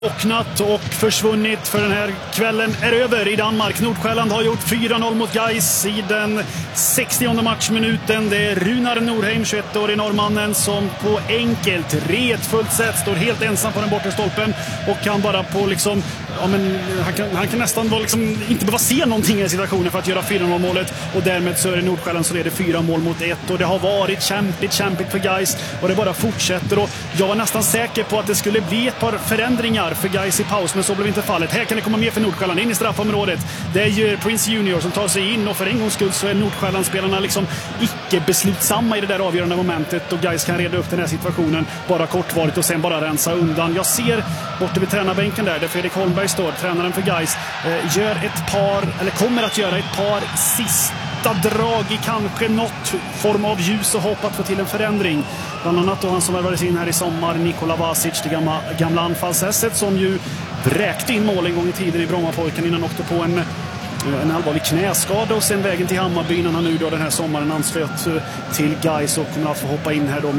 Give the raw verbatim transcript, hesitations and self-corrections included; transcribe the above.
Vaknat och försvunnit, för den här kvällen är över i Danmark. Nordsjälland har gjort fyra noll mot Gais i den sextionde matchminuten. Det är Runar Norheim, tjugoett-årig norrmannen, som på enkelt, retfullt sätt står helt ensam på den bortre stolpen och kan bara på liksom, ja men, han, kan, han kan nästan vara liksom, inte behöva se någonting i situationen för att göra fyra noll målet, och därmed så är det Nordsjälland som leder fyra mål mot ett, och det har varit kämpigt, kämpigt för Gais, och det bara fortsätter. Och jag var nästan säker på att det skulle bli ett par förändringar för Gais i paus, men så blev inte fallet. Här kan det komma mer för Nordsjälland in i straffområdet. Det är ju Prince Junior som tar sig in, och för en gångs skull så är Nordsjällandsspelarna liksom icke beslutsamma i det där avgörande momentet, och Gais kan reda upp den här situationen bara kortvarigt och sen bara rensa undan. Jag ser borta vid tränarbänken där, där Fredrik Holmberg står, tränaren för Gais, eh, gör ett par, eller kommer att göra ett par sista drag i kanske något form av ljus och hopp att få till en förändring. Bland annat då han som värvades in här i sommar, Nikola Vasic, det gamla, gamla anfallsässet som ju vräkte in mål en gång i tiden i Brommapojken innan han åkte på en, en allvarlig knäskada, och sen vägen till Hammarby innan han nu då den här sommaren anslöt till Gais och kommer att få hoppa in här då med